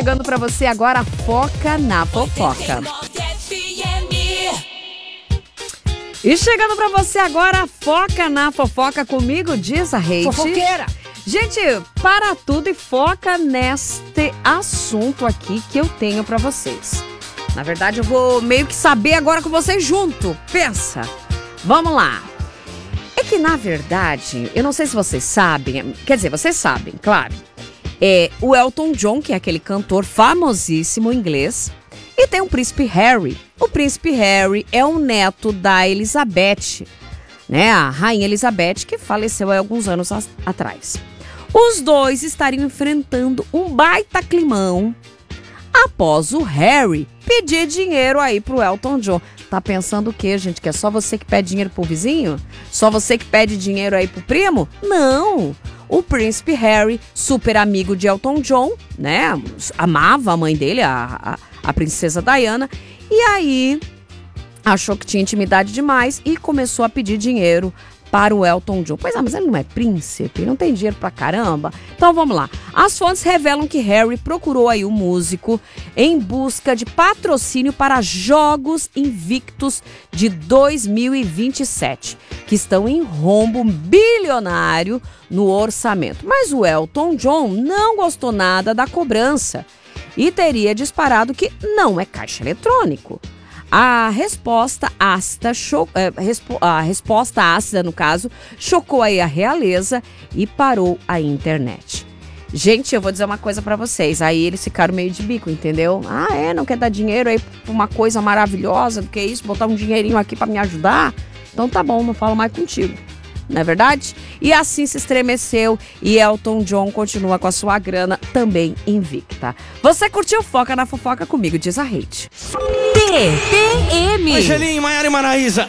chegando pra você agora, Foca na Fofoca. E chegando pra você agora, Foca na Fofoca comigo, diz a Reide. Fofoqueira. Gente, para tudo e foca neste assunto aqui que eu tenho pra vocês. Na verdade, eu vou meio que saber agora com vocês junto. Pensa. Vamos lá. É que, na verdade, eu não sei se vocês sabem, quer dizer, vocês sabem, claro. O Elton John, que é aquele cantor famosíssimo inglês, e tem o Príncipe Harry. O Príncipe Harry é o neto da Elizabeth, né? A Rainha Elizabeth, que faleceu há alguns anos atrás. Os dois estariam enfrentando um baita climão após o Harry pedir dinheiro aí pro Elton John. Tá pensando o quê, gente? Que é só você que pede dinheiro pro vizinho? Só você que pede dinheiro aí pro primo? Não! O Príncipe Harry, super amigo de Elton John, né? Amava a mãe dele, a princesa Diana. E aí, achou que tinha intimidade demais e começou a pedir dinheiro para o Elton John. Pois é, mas ele não é príncipe, não tem dinheiro pra caramba. Então vamos lá. As fontes revelam que Harry procurou aí o músico em busca de patrocínio para Jogos Invictus de 2027, que estão em rombo bilionário no orçamento. Mas o Elton John não gostou nada da cobrança e teria disparado que não é caixa eletrônico. A resposta ácida, no caso, chocou aí a realeza e parou a internet. Gente, eu vou dizer uma coisa pra vocês. Aí eles ficaram meio de bico, entendeu? Não quer dar dinheiro aí pra uma coisa maravilhosa do que isso? Botar um dinheirinho aqui pra me ajudar? Então tá bom, não falo mais contigo. Não é verdade? E assim se estremeceu e Elton John continua com a sua grana também invicta. Você curtiu Foca na Fofoca comigo, diz a Reide. TPM. Angelim, Maiara e Maraísa.